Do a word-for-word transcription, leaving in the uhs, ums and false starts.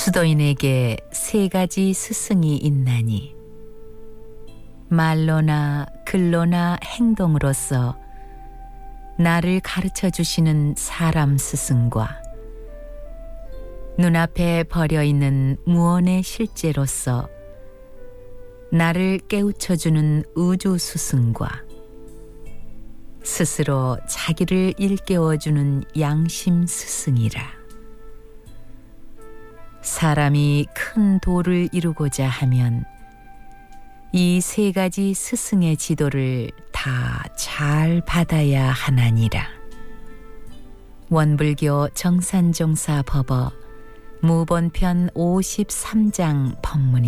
수도인에게 세 가지 스승이 있나니 말로나 글로나 행동으로서 나를 가르쳐 주시는 사람 스승과 눈앞에 버려 있는 무언의 실제로서 나를 깨우쳐주는 우주 스승과 스스로 자기를 일깨워주는 양심 스승이라. 사람이 큰 도를 이루고자 하면 이 세 가지 스승의 지도를 다 잘 받아야 하나니라. 원불교 정산종사 법어 무본편 오십삼 장 법문입니다.